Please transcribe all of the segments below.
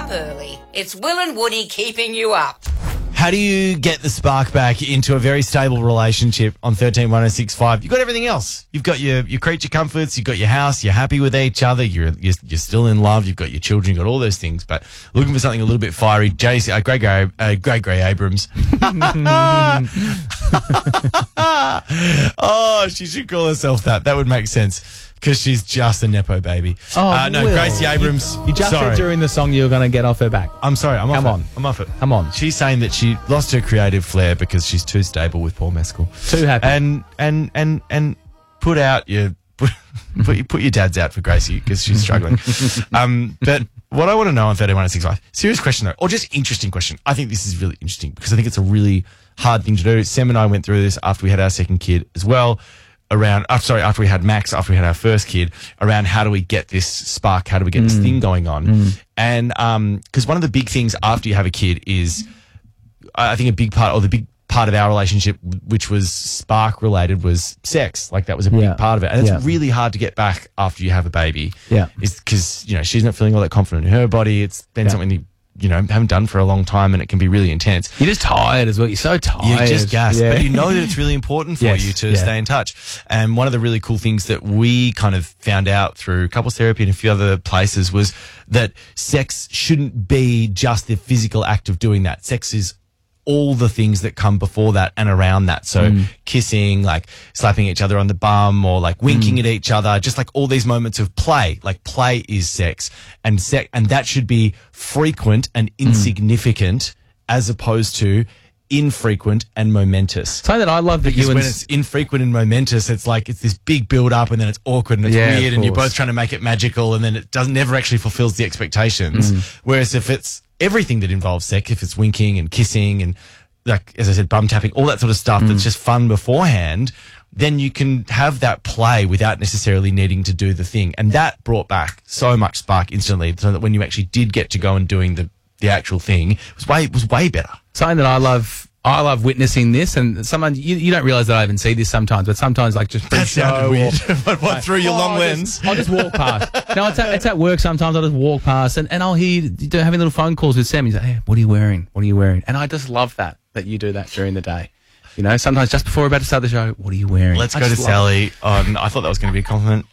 up early. It's Will and Woody keeping you up. How do you get the spark back into a very stable relationship on 131065? You've got everything else. You've got your creature comforts, you've got your house, you're happy with each other, you're still in love, you've got your children, you've got all those things. But looking for something a little bit fiery, Greg Gray Abrams. Oh, she should call herself that. That would make sense. Because she's just a Nepo baby. Oh, no, Will. Gracie Abrams. You just said during the song you were going to get off her back. I'm sorry. I'm Come off on. it. I'm off it. Come on. She's saying that she lost her creative flair because she's too stable with Paul Mescal. Too happy. And put out your put your dads out for Gracie because she's struggling. But what I want to know on 131065, serious question though, or just interesting question. I think this is really interesting because I think it's a really hard thing to do. Sam and I went through this after we had our second kid as well. After we had Max, after we had our first kid, around how do we get this spark, how do we get this thing going on? And because one of the big things after you have a kid is, I think a big part of our relationship, which was spark related, was sex. Like that was a big part of it. And it's really hard to get back after you have a baby. Yeah. It's because, she's not feeling all that confident in her body. It's been something that haven't done for a long time, and it can be really intense. You're just tired as well. You're so tired. You're just gassed. But you know that it's really important for you to stay in touch. And one of the really cool things that we kind of found out through couples therapy and a few other places was that sex shouldn't be just the physical act of doing that. Sex is all the things that come before that and around that. So kissing, like slapping each other on the bum, or like winking at each other, just like all these moments of play. Like play is sex, and that should be frequent and insignificant as opposed to infrequent and momentous. Something that I love that when it's infrequent and momentous, it's like it's this big build up and then it's awkward and it's weird and you're both trying to make it magical and then it never actually fulfills the expectations. Whereas if it's everything that involves sex, if it's winking and kissing and, like, as I said, bum tapping, all that sort of stuff that's just fun beforehand, then you can have that play without necessarily needing to do the thing. And that brought back so much spark instantly, so that when you actually did get to go and doing the actual thing, it was way better. Something that I love witnessing this, and sometimes you don't realise that I even see this sometimes, but sometimes like just that sounded weird. What through your long lens? I'll just walk past. No, it's at work sometimes. I'll just walk past and I'll hear you having little phone calls with Sam. He's like, "Hey, what are you wearing? What are you wearing?" And I just love that you do that during the day. Sometimes just before we're about to start the show, what are you wearing? Let's go to Sally. I thought that was going to be a compliment.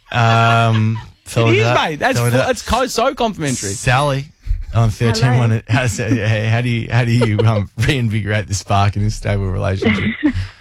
It is, mate. That's so complimentary. Sally. On 13, how do you reinvigorate the spark in a stable relationship?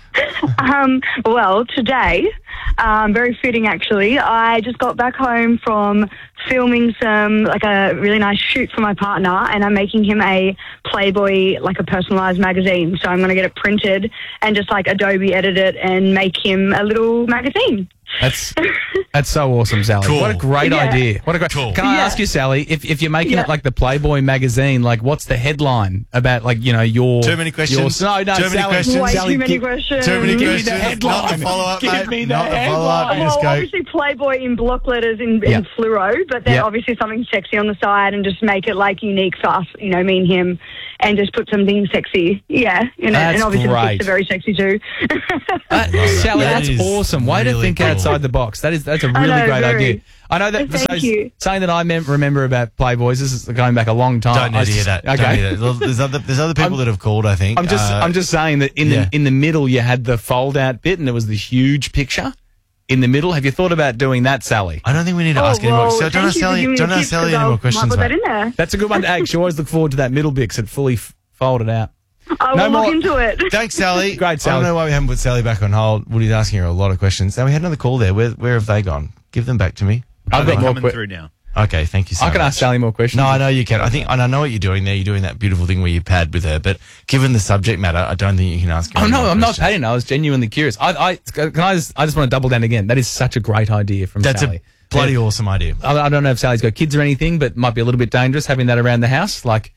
Well, today, very fitting actually. I just got back home from filming a really nice shoot for my partner, and I'm making him a Playboy, like a personalized magazine. So I'm going to get it printed and just like Adobe edit it and make him a little magazine. That's so awesome, Sally. Cool. What a great idea. What a great. Cool. Can I ask you, Sally, if you're making it like the Playboy magazine, like what's the headline about, like, your too many questions? No, too many Sally, questions. Way Sally, too many questions. Too many Give questions. me the headline. Not the follow-up, Give mate. me the Not headline. the follow-up. Well, obviously Playboy in block letters in fluoro, but then obviously something sexy on the side, and just make it like unique for us, me and him, and just put something sexy. Yeah, and obviously the pics are very sexy too. Sally, that's awesome. Way to think outside the box. That's a really great idea. I know that. Thank you. Something that I remember about Playboys. This is going back a long time. Don't need to hear that. Okay. Don't hear that. There's other people that have called, I think. I'm just saying that in the middle you had the fold out bit and there was the huge picture in the middle. Have you thought about doing that, Sally? I don't think we need to ask anymore. So don't ask Sally any more questions. Put that in there. That's a good one to ask. You always look forward to that middle bit because it fully folded out. I will look into it. Thanks, Sally. Great, Sally. I don't know why we haven't put Sally back on hold. Woody's asking her a lot of questions. Now, we had another call there. Where have they gone? Give them back to me. I've got more coming through now. Okay, thank you so much. I can ask Sally more questions. No, I know you can. I know what you're doing there. You're doing that beautiful thing where you pad with her. But given the subject matter, I don't think you can ask her. Oh, no, I'm not padding. I was genuinely curious. I just want to double down again. That is such a great idea from Sally. That's a bloody awesome idea. I don't know if Sally's got kids or anything, but it might be a little bit dangerous having that around the house. Like,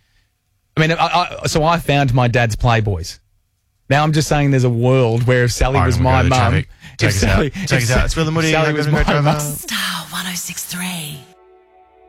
so I found my dad's Playboys. Now I'm just saying there's a world where if Sally was my mum... Take us out. It's Will and Woody. Sally was my mum. Star 106.3.